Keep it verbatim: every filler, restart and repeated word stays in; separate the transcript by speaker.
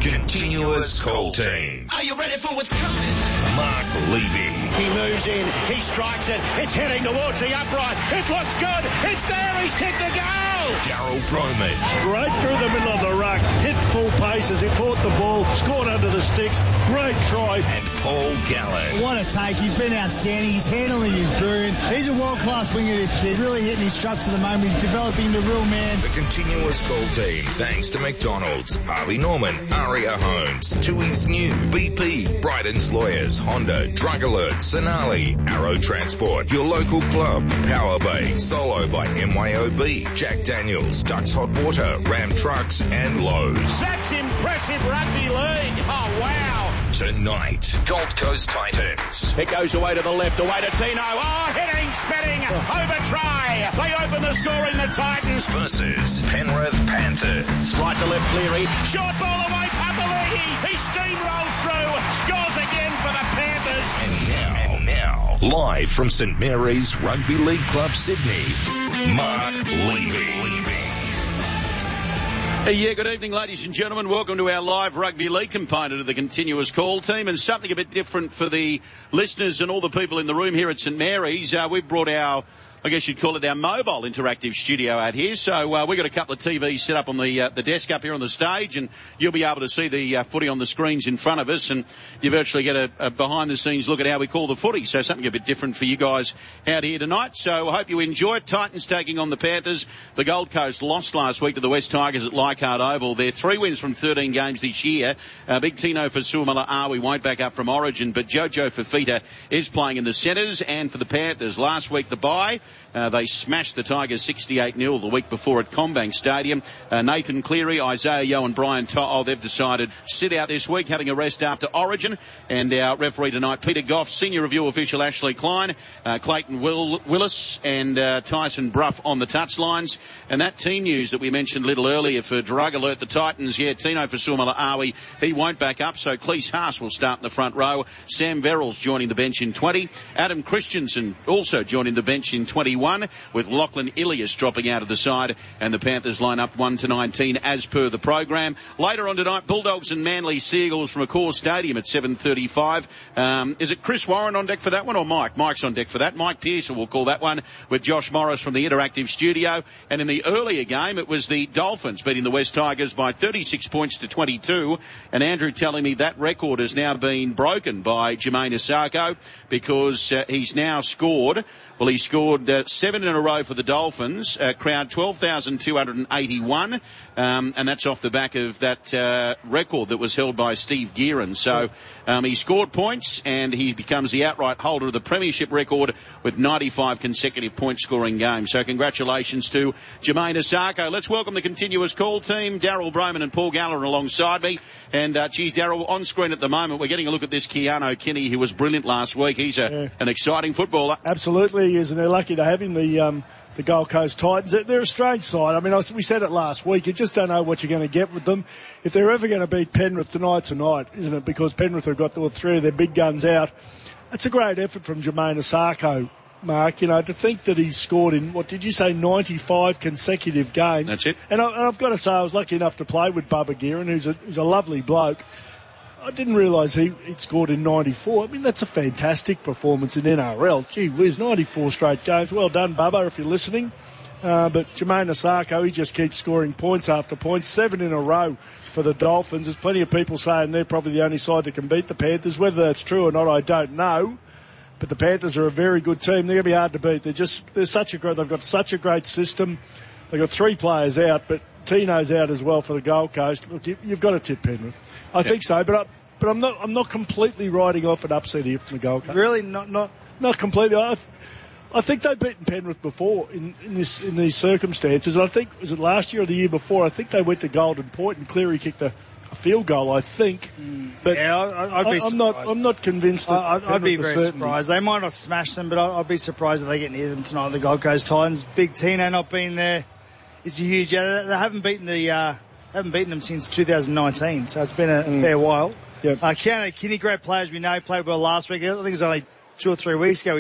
Speaker 1: continuous call team.
Speaker 2: Are you ready for what's coming?
Speaker 1: Mark Levy.
Speaker 3: He moves in, he strikes it, it's heading towards the upright, it looks good, it's there, he's kicked the goal!
Speaker 1: Daryl Bromage.
Speaker 4: Straight through the middle of the ruck, hit full paces, he caught the ball, scored under the sticks, great try.
Speaker 1: And Paul Gallen.
Speaker 5: What a take, he's been outstanding, his handling is brilliant, he's a world-class winger, this kid, really hitting his straps at the moment, he's developing into a real man.
Speaker 1: The continuous call team, thanks to McDonald's, Harvey Norman, Aria Homes, Tui's New, B P, Bryden's Lawyers, Honda, Drug Alert, Sonali, Arrow Transport, your local club, Power Bay, Solo by M Y O B, Jack Daniels, Ducks Hot Water, Ram Trucks, and Lowe's.
Speaker 3: That's impressive rugby league. Oh, wow.
Speaker 1: Tonight, Gold Coast Titans.
Speaker 3: It goes away to the left, away to Tino. Oh, hitting, spinning, over try. They open the score in the Titans.
Speaker 1: Versus Penrith Panthers.
Speaker 3: Right to left, Cleary. Short ball away, Papali'i. He steamrolls through, scores again for the Panthers.
Speaker 1: And now, and now, live from St Mary's Rugby League Club, Sydney, Mark Levy.
Speaker 6: Hey, yeah, good evening, ladies and gentlemen. Welcome to our live rugby league component of the continuous call team, and something a bit different for the listeners and all the people in the room here at St Mary's. Uh, we've brought our, I guess you'd call it our mobile interactive studio out here. So uh, we've got a couple of T Vs set up on the uh, the desk up here on the stage, and you'll be able to see the uh, footy on the screens in front of us, and you virtually get a, a behind-the-scenes look at how we call the footy. So something a bit different for you guys out here tonight. So I hope you enjoy it. Titans taking on the Panthers. The Gold Coast lost last week to the West Tigers at Leichhardt Oval. They're three wins from thirteen games this year. Uh, Big Tino Fasuamala-Awi won't back up from Origin, but Jojo Fafita is playing in the centres. And for the Panthers, last week the bye, uh, they smashed the Tigers sixty-eight nil the week before at Combank Stadium. Uh, Nathan Cleary, Isaiah Yeo and Brian To'o, they've decided sit out this week, having a rest after Origin. And our referee tonight, Peter Goff, senior review official Ashley Klein, uh, Clayton Will- Willis and uh, Tyson Bruff on the touchlines. And that team news that we mentioned a little earlier for Drug Alert, the Titans, yeah, Tino Fasuamala-Awi, he won't back up, so Cleese Haas will start in the front row. Sam Verrills joining the bench in twenty. Adam Christensen also joining the bench in twenty-one, with Lachlan Ilias dropping out of the side, and the Panthers line up one to nineteen as per the program. Later on tonight, Bulldogs and Manly Seagulls from Accor Stadium at seven thirty-five. Um, is it Chris Warren on deck for that one, or Mike? Mike's on deck for that. Mike Pearson will call that one, with Josh Morris from the interactive studio. And in the earlier game, it was the Dolphins beating the West Tigers by thirty-six points to twenty-two. And Andrew telling me that record has now been broken by Jermaine Asako, because uh, he's now scored, well, he scored uh, seven in a row for the Dolphins, uh, crowd twelve thousand two hundred eighty-one, um, and that's off the back of that uh, record that was held by Steve Gearon. So um, he scored points, and he becomes the outright holder of the premiership record with ninety-five consecutive point-scoring games. So congratulations to Jermaine Asako. Let's welcome the continuous call team. Daryl Broman and Paul Gallen alongside me. And, uh, geez, Daryl, on screen at the moment, we're getting a look at this Keanu Kinney, who was brilliant last week. He's a, yeah. an exciting footballer.
Speaker 4: Absolutely he is, and they're lucky to have him, the um, the Gold Coast Titans. They're, they're a strange side. I mean, I, we said it last week. You just don't know what you're going to get with them. If they're ever going to beat Penrith, tonight's tonight, isn't it? Because Penrith have got all three of their big guns out. It's a great effort from Jermaine Asako, Mark. You know, to think that he's scored in, what did you say, ninety-five consecutive games.
Speaker 6: That's it.
Speaker 4: And, I, and I've got to say, I was lucky enough to play with Bubba Gearon, who's a, who's a lovely bloke. I didn't realise he he'd scored in ninety-four. I mean, that's a fantastic performance in N R L. Gee whiz, ninety-four straight games. Well done, Bubba, if you're listening. Uh, but Jermaine Asako, he just keeps scoring points after points. Seven in a row for the Dolphins. There's plenty of people saying they're probably the only side that can beat the Panthers. Whether that's true or not, I don't know. But the Panthers are a very good team. They're going to be hard to beat. They're just, they're such a great, they've got such a great system. They've got three players out, but Tino's out as well for the Gold Coast. Look, you, you've got to tip Penrith. I yeah. think so, but I, but I'm not, I'm not completely writing off an upset here from the Gold Coast.
Speaker 5: Really? Not, not,
Speaker 4: not completely. I, I think they've beaten Penrith before in, in this, in these circumstances. I think, was it last year or the year before? I think they went to Golden Point and Cleary kicked a, a field goal, I think.
Speaker 5: Mm.
Speaker 4: But
Speaker 5: yeah, I, I'd be
Speaker 4: I, I'm
Speaker 5: surprised.
Speaker 4: not, I'm not convinced that
Speaker 5: I, I'd, I'd be very
Speaker 4: certainly.
Speaker 5: surprised. They might not smash them, but I, I'd be surprised if they get near them tonight. The Gold Coast Titans, Big Tino not being there is huge. Yeah, they, they haven't beaten the, uh, haven't beaten them since two thousand nineteen, so it's been a mm. fair while.
Speaker 4: Yep.
Speaker 5: Uh, Keanu Kinney, great player, as we know, played well last week. I think it was only two or three weeks ago.